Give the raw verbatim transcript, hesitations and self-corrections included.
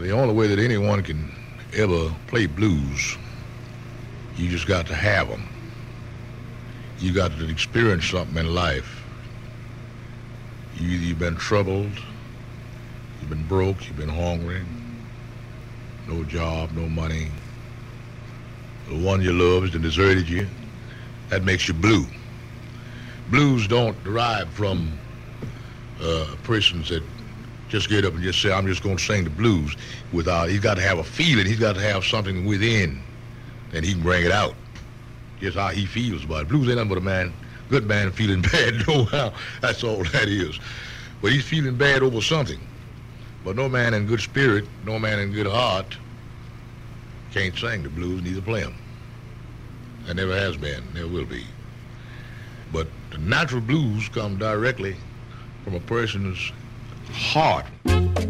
The only way that anyone can ever play blues, you just got to have them. You got to experience something in life. You either you've been troubled, you've been broke, you've been hungry, no job, no money. The one you loved and deserted you, that makes you blue. Blues don't derive from uh, persons that just get up and just say, I'm just going to sing the blues. Without, he's got to have a feeling. He's got to have something within, and he can bring it out. Just how he feels about it. Blues ain't nothing but a man, good man feeling bad. No how. That's all that is. But he's feeling bad over something. But no man in good spirit, no man in good heart can't sing the blues, neither play them. That never has been, never will be. But the natural blues come directly from a person's heart.